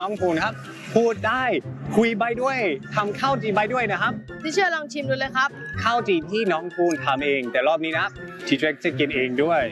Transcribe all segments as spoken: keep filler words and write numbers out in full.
น้องภูนครับพูดได้คุยใบด้วยทำข้าวจีใบด้วยนะครับที่เชื่อลองชิมดูเลยครับข้าวจีที่น้องภูนทำเองแต่รอบนี้นะทีเทรคจะกินเองด้วย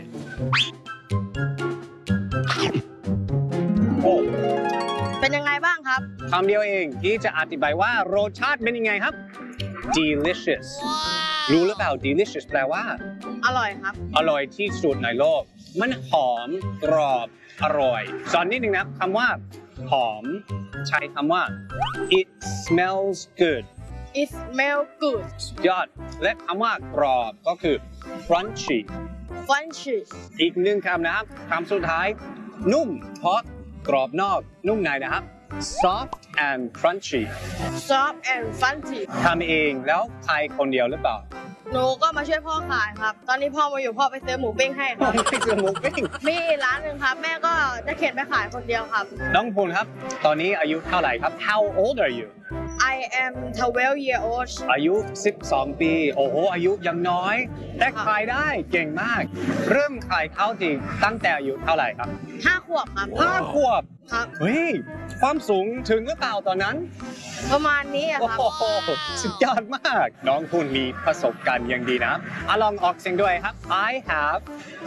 โอ้เป็นยังไงบ้างครับคำเดียวเองที่จะอธิบายว่ารสชาติเป็นยังไงครับ delicious รู้หรือเปล่า delicious แปลว่าอร่อยครับอร่อยที่สุดในโลกมันหอมกรอบอร่อยสอนนิดนึงนะคำว่าหอมใช้คำว่า it smells good it smells good ยอดและคำว่ากรอบก็คือ crunchy crunchy อีกหนึ่งคำนะครับคำสุดท้ายนุ่มเพราะกรอบนอกนุ่มในนะครับ soft and crunchy soft and crunchy ทำเองแล้วขายคนเดียวหรือเปล่าหนูก็มาช่วยพ่อขายครับตอนนี้พ่อมาอยู่พ่อไปซื้อหมูปิ้งให้ครับไปซื้อหมูปิ้งมีร้านหนึ่งครับแม่ก็จะเข็นไปขายคนเดียวครับน้องภูนครับตอนนี้อายุเท่าไหร่ครับ How old are you I am twelve year old อายุสิบสองปีโอ้โหอายุยังน้อยแต่ขายได้เก่งมากเริ่มขายข้าวจริงตั้งแต่อายุเท่าไหร่ครับห้าขวบครับห้าขวบครับเฮ้ยความสูงถึงหรือเปล่าตอนนั้นประมาณนี้ครับโอ้โหสุดยอดมากน้องคุณมีประสบการณ์อย่างดีนะอ่ะลองออกเสียงด้วยครับ I have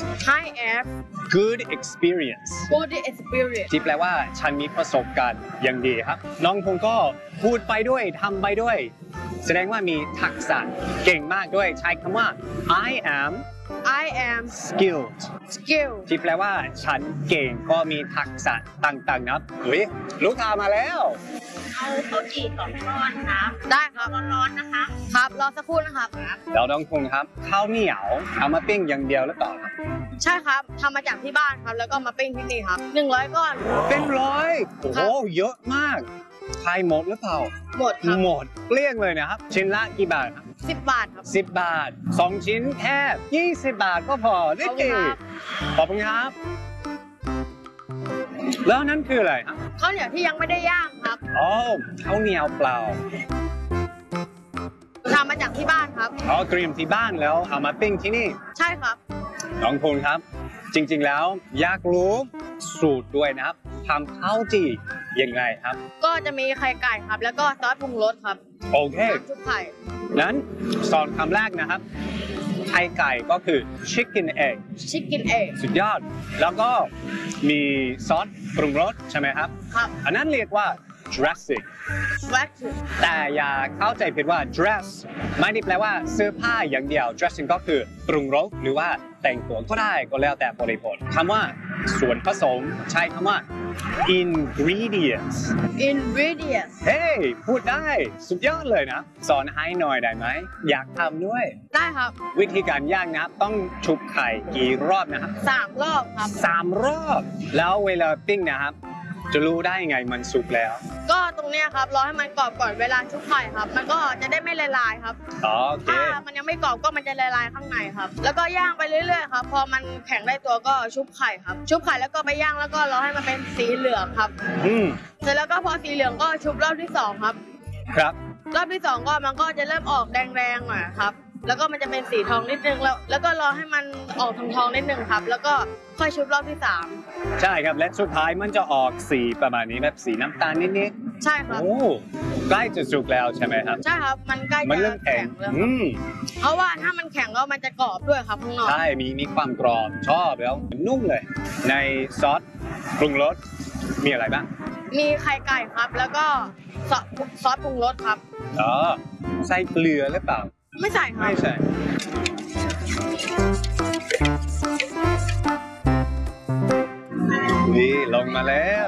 I have good experience good experience ที่แปลว่าฉันมีประสบการณ์อย่างดีครับน้องคุณก็พูดไปด้วยทำไปด้วยแสดงว่ามีทักษะเก่งมากด้วยใช้คำว่า I am I am skilled skilled ที่แปลว่าฉันเก่งก็มีทักษะต่างๆนะครับเฮ้ยลูกค้ามาแล้วเอาข้าวจี่สองก้อนครับได้ครับร้อนๆนะคะครับรอสักครู่นะครับแล้วน้องคุณครับข้าวเหนียวเอามาปิ้งอย่างเดียวหรือเปล่าครับใช่ครับทำมาจากที่บ้านครับแล้วก็มาปิ้งที่นี่ครับหนึ่งร้อยก้อนเป็นร้อยโอ้โหเยอะมากขายหมดหรือเปล่าหมดครับหมดเกลี้ยงเลยนะครับชิ้นละกี่บาทครับสิบบาทครับสิบบาทสองชิ้นแค่ยี่สิบบาทก็พอได้เก่งขอบคุณครับแล้วนั่นคืออะไรครับข้าวเหนียวที่ยังไม่ได้ย่างครับอ๋อข้าวเหนียวเปล่าทำมาจากที่บ้านครับอ๋อเตรียมที่บ้านแล้วเอามาปิ้งที่นี่ใช่ครับน้องพลครับจริงๆแล้วอยากรู้สูตรด้วยนะครับทำข้าวจี่ยังไงครับก็จะมีไข่ไก่ครับแล้วก็ซอสปรุงรสครับโอเคชุบไข่นั้นสอนคำแรกนะครับไข่ไก่ก็คือ chicken egg chicken egg สุดยอดแล้วก็มีซอสปรุงรสใช่ไหมครับครับอันนั้นเรียกว่า dressing dressing แต่อย่าเข้าใจผิดว่า dress ไม่ได้แปลว่าเสื้อผ้าอย่างเดียว dressing ก็คือปรุงรสหรือว่าแต่งตัวก็ได้ก็แล้วแต่บริบทคำว่าส่วนผสมใช้คำว่า ingredients ingredients เฮ้ยพูดได้สุดยอดเลยนะสอนให้หน่อยได้ไหมอยากทำด้วยได้ครับวิธีการย่างนะต้องชุบไข่กี่รอบนะครับสามรอบครับสามรอบแล้วเวลาปิ้งนะครับจะรู้ได้ไงมันสุกแล้วก็ตรงเนี้ยครับรอให้มันกรอบก่อนเวลาชุบไข่ครับมันก็จะได้ไม่ละลายครับโอเคถ้ามันยังไม่กรอบก็มันจะละลายข้างในครับแล้วก็ย่างไปเรื่อยๆครับพอมันแข็งได้ตัวก็ชุบไข่ครับชุบไข่แล้วก็ไปย่างแล้วก็รอให้มันเป็นสีเหลืองครับอืมเสร็จแล้วก็พอสีเหลืองก็ชุบรอบที่สองครับครับรอบที่สองก็มันก็จะเริ่มออกแดงๆหน่อยครับแล้วก็มันจะเป็นสีทองนิดนึงแล้วแล้วก็รอให้มันออกทองๆนิดนึงครับแล้วก็ค่อยชุบรอบที่สามใช่ครับและสุดท้ายมันจะออกสีประมาณนี้แบบสีน้ำตาลนิดๆใช่ครับโอ้ใกล้จะสุกแล้วใช่ไหมครับใช่ครับมันใกล้จะแข็งแล้วเพราะว่าถ้ามันแข็งแล้วมันจะกรอบด้วยครับข้างนอกใช่มีมีความกรอบชอบแล้วนุ่มเลยในซอสปรุงรสมีอะไรบ้างมีไข่ไก่ครับแล้วก็ซอสซอสปรุงรสครับอ๋อใส่เกลือหรือเปล่าไม่ใส่ครับไม่ใส่นี่ลงมาแล้ว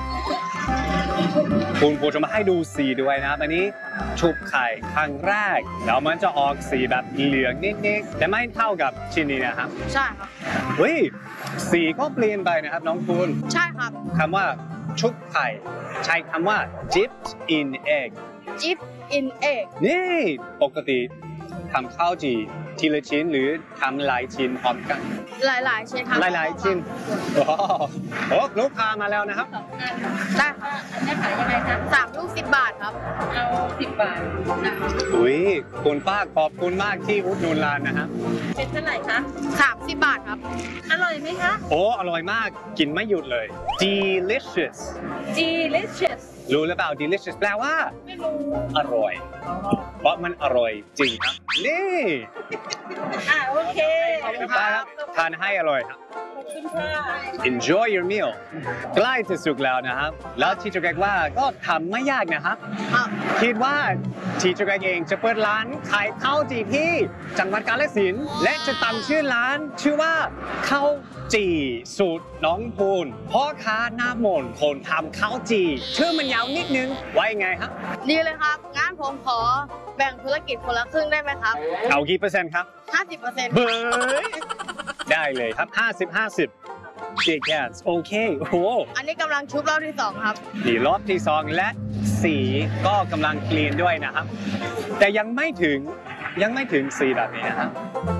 คุณครูจะมาให้ดูสีด้วยนะครับอันนี้ชุบไข่ครั้งแรกแล้วมันจะออกสีแบบเหลืองนิดๆแต่ไม่เท่ากับชิ้นนี้นะครับใช่ครับเฮ้ยสีก็เปลี่ยนไปนะครับน้องคุณใช่ครับคำว่าชุบไข่ใช้คำว่า dipped in egg dipped in egg นี่ปกติทำข้าวจี่ทีละชิ้นหรือทำหลายชิ้นพร้อมกันหลายๆชิ้นครับหลายๆชิ้นโอ้โหลูกค้ามาแล้วนะครับได้ค่ะได้ขายยังไงครับสามลูกสิบบาทครับเอาสิบบาทอุ้ยคุณป้าขอบคุณมากที่อุดหนุนร้านนะครับเป็นเท่าไหร่คะสามสิบบาทครับอร่อยไหมคะโอ้อร่อยมากกินไม่หยุดเลย delicious delicious รู้หรือเปล่า delicious แปลว่าไม่รู้อร่อย เพราะมันอร่อยจริงครับ นี่อ่าโอเคคุณป้าครับทานให้อร่อยครับขอบคุณค่ะ enjoy your meal ใกล้จะสุกแล้วนะครับ แล้วทีเจอร์แกรกว่าก็ทำไม่ยากนะครับครับคิดว่าทีเจอร์แกรกเองจะเปิดร้านขายข้าวจี่ที่จังหวัดกาฬสินธุ์และจะตั้งชื่อร้านชื่อว่าข้าวจี่สูตรน้องพูนพ่อค้าหน้ามนต์คนทำข้าวจี่ชื่อมันยาวนิดนึงไว้ไงครับดีเลยครับงั้นผมขอแบ่งธุรกิจคนละครึ่งได้ไหมครับเอากี่เปอร์เซ็นต์ครับห้าสิบเปอร์เซ็นต์เบยได้เลยครับ ห้าสิบ ห้าสิบ Shake hands โอเคโอ้โหอันนี้กำลังชุบรอบที่สองครับนี่รอบที่สองและสีก็กำลังคลีนด้วยนะครับ แต่ยังไม่ถึงยังไม่ถึงสีแบบนี้นะครับ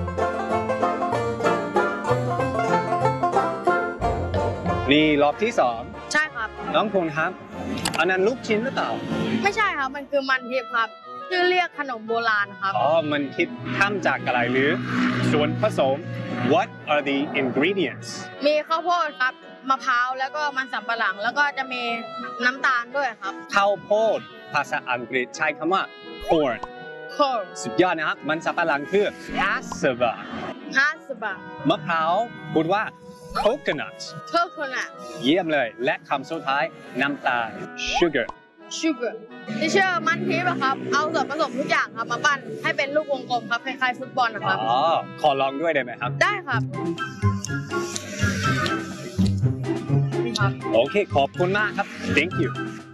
นี่รอบที่สองใช่ครับน้องพลครับอันนั้นลูกชิ้นหรือเปล่าไม่ใช่ครับ มันคือมันทิพย์ครับชื่อเรียกขนมโบราณครับอ๋อมันคิดทำจากอะไรหรือส่วนผสม What are the ingredients มีข้าวโพดครับ มะพร้าว แล้วก็มันสำปะหลัง แล้วก็จะมีน้ำตาลด้วยครับข้าวโพดภาษาอังกฤษใช้คำว่า corn โคลสุดยอดนะครับ มันสับปะหลังคือ cassava ห้าสิบบาทมะพร้าวพูดว่า coconut เพิ่มคนอ่ะเยี่ยมเลย และคำสุดท้ายน้ำตาล sugar sugar ที่เชื่อมันทิพย์อะครับ เอาส่วนผสมทุกอย่างครับมาปั้นให้เป็นลูกวงกลมครับคล้ายๆฟุตบอลนะครับอ๋อ ขอลองด้วยได้ไหมครับได้ครับนี่ครับโอเค ขอบคุณมากครับ thank you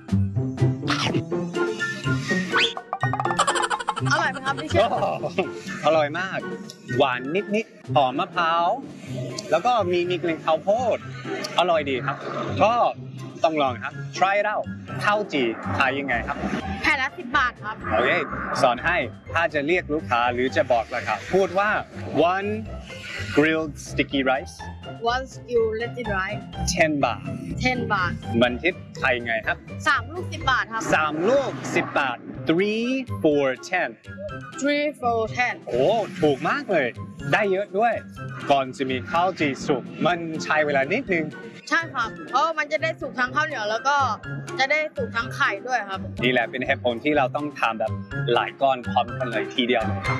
อร่อยไหมครับที่เชื่อโอ้อร่อยมาก หวานนิดๆหอมมะพร้าว แล้วก็มีมีกลิ่นข้าวโพด อร่อยดีครับ ก็ต้องลองครับ try it out ข้าวจี่ขายยังไงครับแผ่นละสิบบาทครับโอเค สอนให้ ถ้าจะเรียกลูกค้าหรือจะบอกราคาพูดว่า one grilled sticky rice once you let it dry ten บาท ten บาทมันทิศขายยังไงครับสามลูกสิบบาทครับสามลูกสิบบาท three for ten three for ten โอ้ถูกมากเลย ได้เยอะด้วย ก่อนจะมีข้าวจี่สุก มันใช้เวลานิดนึงใช่ครับ เพราะมันจะได้สุกทั้งข้าวเหนียวแล้วก็จะได้สุกทั้งไข่ด้วยครับนี่แหละเป็นเหตุผลที่เราต้องทำแบบหลายก้อนพร้อมกันเลยทีเดียวเลยครับ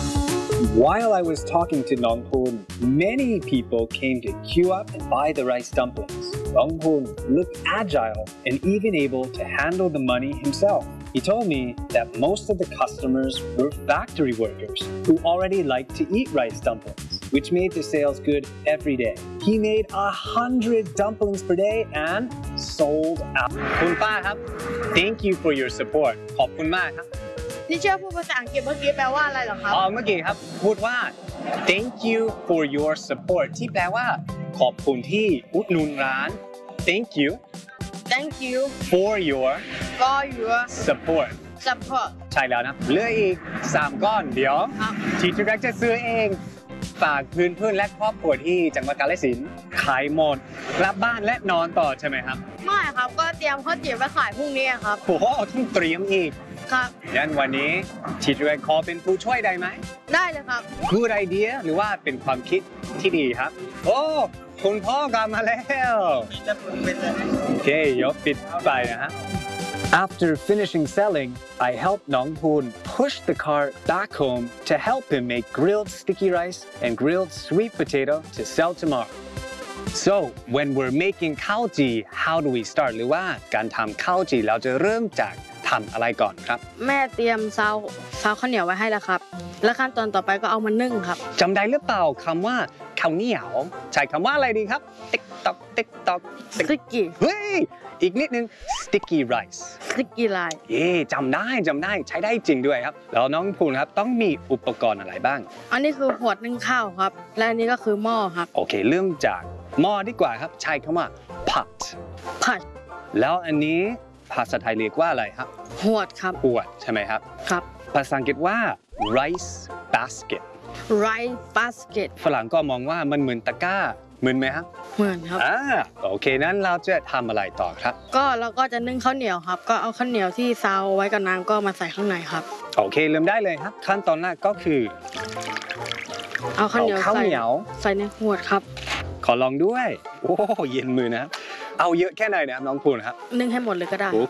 While I was talking to Nong Poon, many people came to queue up and buy the rice dumplings. Nong Poon looked agile and even able to handle the money himself. He told me that most of the customers were factory workers who already liked to eat rice dumplings, which made the sales good every day. He made a hundred dumplings per day and sold out. คุณป้าครับ Thank you for your support. ขอบคุณมากครับที่เชื่อพูดภาษาอังกฤษเมื่อกี้แปลว่าอะไรเหรอครับอ๋อเมื่อกี้ครับ พูดว่า Thank you for your support ที่แปลว่า ขอบคุณที่อุดหนุนร้าน Thank you thank you for your for your support support ใช่แล้วนะเหลืออีกสามก้อนเดี๋ยวครับทีเจอร์แกรกจะซื้อเอง ฝากพื้นเพื่อนและครอบครัวที่จังหวัดกาฬสินธุ์ขายหมดกลับบ้านและนอนต่อใช่ไหมครับไม่ครับ ก็เตรียมข้าวจี่ไว้ขายพรุ่งนี้ครับโอ้โหต้องเตรียมอีกครับงั้นวันนี้ทีเจอร์แกรกขอเป็นผู้ช่วยได้ไหมได้เลยครับ Good idea หรือว่าเป็นความคิดที่ดีครับ โอ้คุณพ่อกลับมาแล้วโอเคยกปิดไปนะฮะ After finishing selling, I helped Nong Poon push the cart back home to help him make grilled sticky rice and grilled sweet potato to sell tomorrow. So, when we're making khao ji, how do we start? หรือว่าการทำข้าวจี่เราจะเริ่มจากทำอะไรก่อนครับแม่เตรียมซาวซาวข้าวเหนียวไว้ให้แล้วครับ แล้วขั้นตอนต่อไปก็เอามานึ่งครับจำได้หรือเปล่าคำว่าข้าวเหนียวใช้คำว่าอะไรดีครับ ติ๊กตอกติ๊กตอกสติกกี้เฮ้ย อีกนิดนึง sticky rice สติกกี้ลายเย่จำได้จำได้ใช้ได้จริงด้วยครับ แล้วน้องภูนครับต้องมีอุปกรณ์อะไรบ้างอันนี้คือหัวนึ่งข้าวครับ และอันนี้ก็คือหม้อครับโอเคเริ่มจากหม้อดีกว่าครับ ใช้คำว่า pot ผัดแล้วอันนี้ภาษาไทยเรียกว่าอะไรครับหวดครับขวดใช่ไหมครับครับภาษาอังกฤษว่า rice basket rice basket ฝรั่งก็มองว่ามันเหมือนตะกร้ามึนไหมครับเหมือนครับอ่าโอเคนั้นเราจะทำอะไรต่อครับก็เราก็จะนึ่งข้าวเหนียวครับ ก็เอาข้าวเหนียวที่ซาวไว้กับน้ำก็มาใส่ข้างในครับโอเคเริ่มได้เลยครับ ขั้นตอนแรกก็คือเอาข้าวเหนียวเอาข้าวใส่เหนียวใส่ในขวดครับขอลองด้วย โอ้เย็นมือนะครับ เอาเยอะแค่ไหนนะครับน้องภูนครับนึ่งให้หมดเลยก็ได้โอ้